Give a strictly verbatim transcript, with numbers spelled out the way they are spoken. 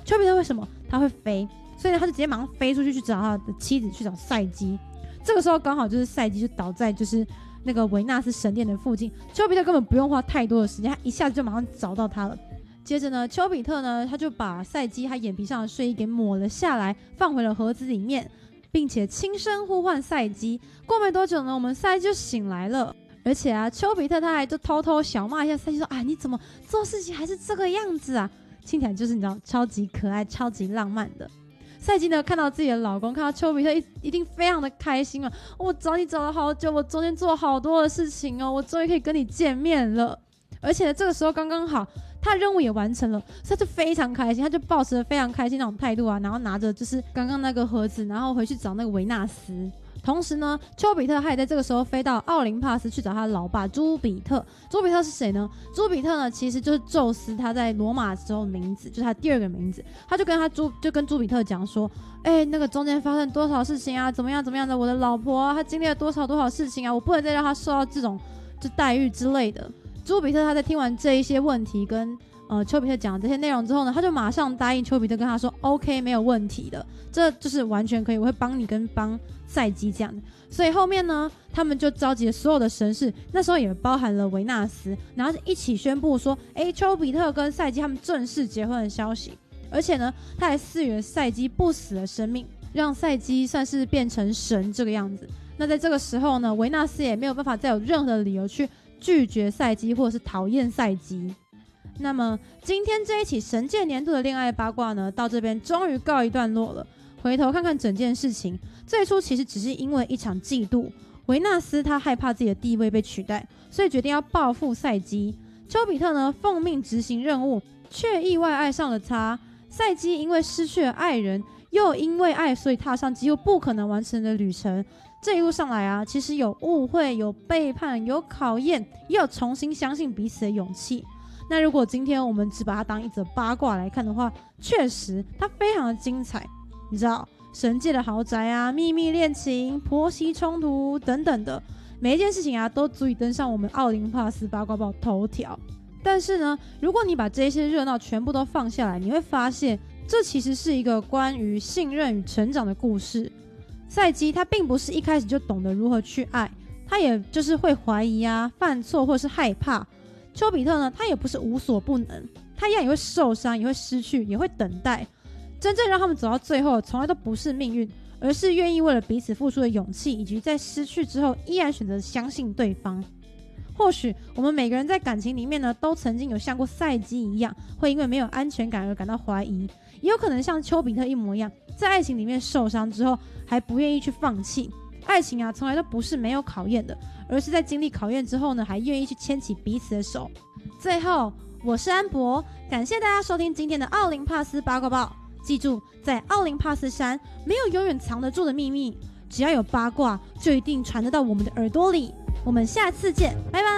丘比特为什么他会飞？所以呢，他就直接马上飞出去去找他的妻子，去找赛姬。这个时候刚好就是赛姬就倒在就是那个维纳斯神殿的附近，丘比特根本不用花太多的时间，他一下子就马上找到他了。接着呢，丘比特呢他就把赛姬他眼皮上的睡衣给抹了下来，放回了盒子里面，并且轻声呼唤赛姬。过没多久呢，我们赛姬就醒来了。而且啊，丘比特他还就偷偷小骂一下赛姬说：“啊，你怎么做事情还是这个样子啊？”听起来就是你知道，超级可爱、超级浪漫的。赛姬呢，看到自己的老公，看到丘比特一一定非常的开心啊！我找你找了好久，我中间做了好多的事情哦，我终于可以跟你见面了。而且呢，这个时候刚刚好，他的任务也完成了，所以他就非常开心，他就抱持着非常开心那种态度啊，然后拿着就是刚刚那个盒子，然后回去找那个维纳斯。同时呢，丘比特他也在这个时候飞到奥林帕斯去找他的老爸朱比特。朱比特是谁呢？朱比特呢，其实就是宙斯他在罗马时候的名字，就是他第二个名字。他就跟他朱就跟朱比特讲说，哎、欸，那个中间发生多少事情啊？怎么样怎么样的？我的老婆啊，她经历了多少多少事情啊？我不能再让她受到这种就待遇之类的。朱比特他在听完这一些问题跟呃丘比特讲的这些内容之后呢，他就马上答应丘比特，跟他说 OK 没有问题的，这就是完全可以，我会帮你跟帮赛姬这样的。所以后面呢，他们就召集了所有的神士，那时候也包含了维纳斯，然后一起宣布说，哎，丘比特跟赛姬他们正式结婚的消息。而且呢，他还赐予了赛姬不死的生命，让赛姬算是变成神这个样子。那在这个时候呢，维纳斯也没有办法再有任何的理由去拒绝赛姬或者是讨厌赛姬。那么今天这一起神界年度的恋爱八卦呢，到这边终于告一段落了。回头看看整件事情，最初其实只是因为一场嫉妒，维纳斯他害怕自己的地位被取代，所以决定要报复赛姬。丘比特呢奉命执行任务，却意外爱上了他。赛姬因为失去了爱人，又因为爱所以踏上几乎不可能完成的旅程。这一路上来啊，其实有误会，有背叛，有考验，也有重新相信彼此的勇气。那如果今天我们只把它当一则八卦来看的话，确实它非常的精彩。你知道神界的豪宅啊、秘密恋情、婆媳冲突等等的每一件事情啊，都足以登上我们奥林帕斯八卦报头条。但是呢，如果你把这些热闹全部都放下来，你会发现这其实是一个关于信任与成长的故事。赛姬他并不是一开始就懂得如何去爱，他也就是会怀疑啊、犯错或是害怕。丘比特呢，他也不是无所不能，他一样也会受伤，也会失去，也会等待。真正让他们走到最后，从来都不是命运，而是愿意为了彼此付出的勇气，以及在失去之后依然选择相信对方。或许我们每个人在感情里面呢，都曾经有像过赛姬一样，会因为没有安全感而感到怀疑，也有可能像丘比特一模一样，在爱情里面受伤之后还不愿意去放弃。爱情啊，从来都不是没有考验的，而是在经历考验之后呢，还愿意去牵起彼此的手。最后，我是安博，感谢大家收听今天的奥林帕斯八卦报。记住，在奥林帕斯山没有永远藏得住的秘密，只要有八卦，就一定传得到我们的耳朵里。我们下次见，拜拜。